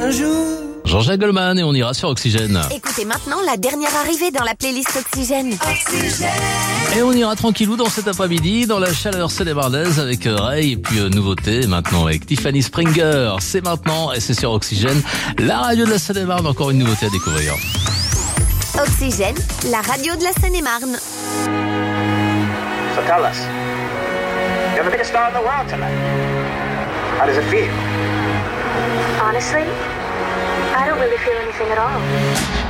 un jour. Jean-Jacques Goldman et on ira sur Oxygène. Écoutez maintenant la dernière arrivée dans la playlist Oxygène. Et on ira tranquillou dans cet après-midi, dans la chaleur sénébardaise avec Ray et puis nouveauté maintenant avec Tiffany Springer. C'est maintenant et c'est sur Oxygène, la radio de la Seine-et-Marne, encore une nouveauté à découvrir. Oxygène, la radio de la Seine-et-Marne. So tell us, you're the biggest star in the world tonight. How does it feel? Honestly, I don't really feel anything at all.